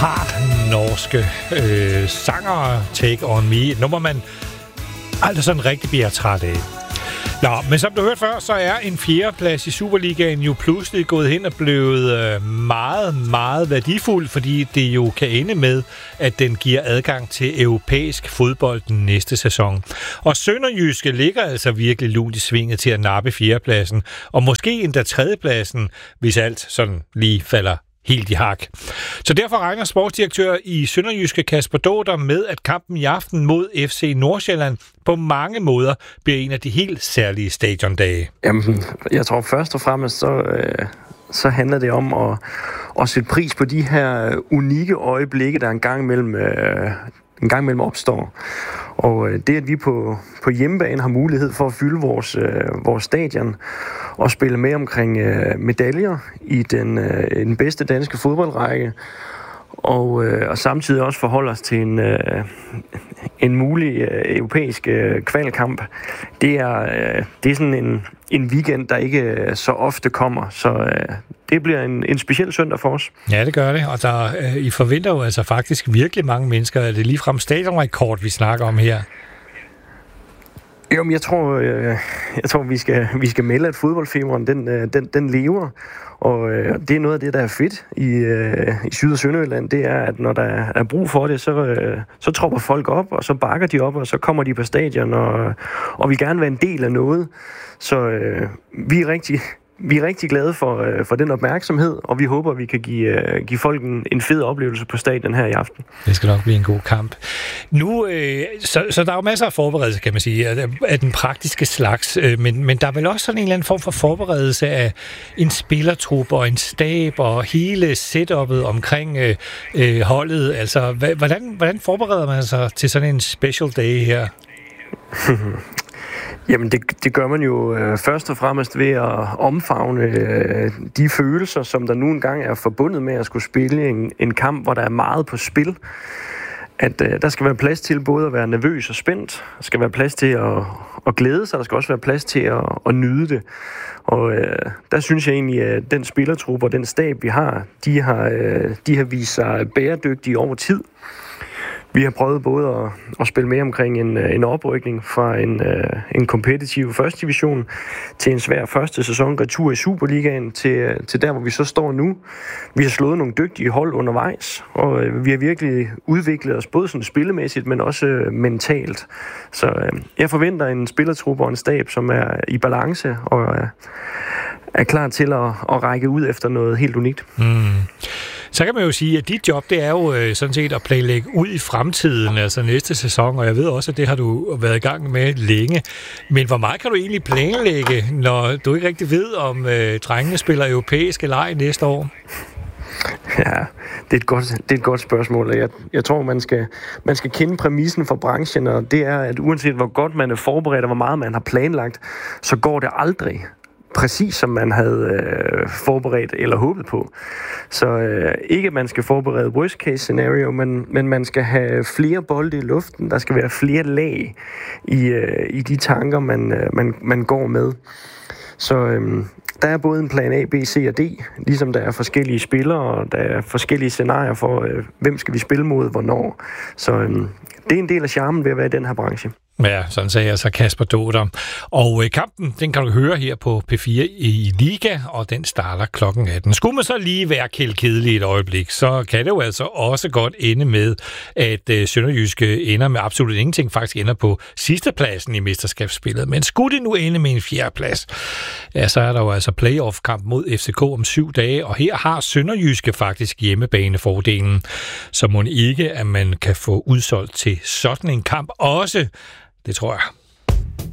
norske sangere Take On Me. Et nummer, man aldrig sådan rigtig bliver træt af. Nå, men som du hørte før, så er en fjerdeplads i Superligaen jo pludselig gået hen og blevet meget, meget værdifuld, fordi det jo kan ende med, at den giver adgang til europæisk fodbold den næste sæson. Og SønderjyskE ligger altså virkelig lunt i svinget til at nappe fjerdepladsen, og måske endda tredjepladsen, hvis alt sådan lige falder helt i hak. Så derfor regner sportsdirektør i SønderjyskE Kasper Daader med, at kampen i aften mod FC Nordsjælland på mange måder bliver en af de helt særlige stadiondage. Jamen, jeg tror først og fremmest, så handler det om at sætte pris på de her unikke øjeblikke, der en gang imellem opstår. Og det, at vi på hjemmebane har mulighed for at fylde vores stadion og spille med omkring medaljer i den bedste danske fodboldrække, og samtidig også forholde os til en mulig europæisk kvalkamp, det er sådan en weekend, der ikke så ofte kommer. Så det bliver en speciel søndag for os. Ja, det gør det. Og I forventer jo altså faktisk virkelig mange mennesker. Er det ligefrem stadionrekord, vi snakker om her? Jo, men jeg tror vi skal melde, at fodboldfeberen den lever. Og det er noget af det, der er fedt i Syd- og Sønderjylland, det er, at når der er brug for det, så tropper folk op, og så bakker de op, og så kommer de på stadion, og vil gerne være en del af noget. Så vi er rigtig glade for den opmærksomhed, og vi håber, at vi kan give folk en fed oplevelse på stadion her i aften. Det skal nok blive en god kamp. Nu, så der er jo masser af forberedelse, kan man sige, af den praktiske slags, men der er vel også sådan en eller anden form for forberedelse af en spillertrup og en stab og hele setupet omkring holdet. Altså, hvordan forbereder man sig til sådan en special day her? Jamen, det gør man jo først og fremmest ved at omfavne de følelser, som der nu engang er forbundet med at skulle spille en kamp, hvor der er meget på spil. At der skal være plads til både at være nervøs og spændt, der skal være plads til at glæde sig, der skal også være plads til at nyde det. Og der synes jeg egentlig, at den spillertrup og den stab, vi har, de har vist sig bæredygtige over tid. Vi har prøvet både at spille med omkring en oprykning fra en kompetitiv første division til en svær første sæson retur i Superligaen til der, hvor vi så står nu. Vi har slået nogle dygtige hold undervejs, og vi har virkelig udviklet os både sådan spillemæssigt, men også mentalt. Så jeg forventer en spillertrup og en stab, som er i balance og er klar til at række ud efter noget helt unikt. Så kan man jo sige, at dit job, det er jo sådan set at planlægge ud i fremtiden, altså næste sæson, og jeg ved også, at det har du været i gang med længe. Men hvor meget kan du egentlig planlægge, når du ikke rigtig ved, om drengene spiller europæisk eller ej næste år? Ja, det er et godt spørgsmål. Jeg tror, man skal kende præmissen for branchen, og det er, at uanset hvor godt man er forberedt og hvor meget man har planlagt, så går det aldrig præcis som man havde forberedt eller håbet på. Så ikke at man skal forberede worst case scenario, men man skal have flere bolde i luften. Der skal være flere lag i de tanker, man går med. Så der er både en plan A, B, C og D, ligesom der er forskellige spillere, og der er forskellige scenarier for, hvem skal vi spille mod, hvornår. Så det er en del af charmen ved at være i den her branche. Ja, sådan sagde jeg så Kasper Daader. Og kampen, den kan du høre her på P4 i Liga, og den starter klokken 18. Skulle man så lige være kedelig et øjeblik, så kan det jo altså også godt ende med, at SønderjyskE ender med absolut ingenting, faktisk ender på sidste pladsen i mesterskabsspillet. Men skulle det nu ende med en fjerdeplads, ja, så er der jo altså playoff-kamp mod FCK om 7 dage, og her har SønderjyskE faktisk hjemmebanefordelen. Så må ikke, at man kan få udsolgt til sådan en kamp også. Det tror jeg.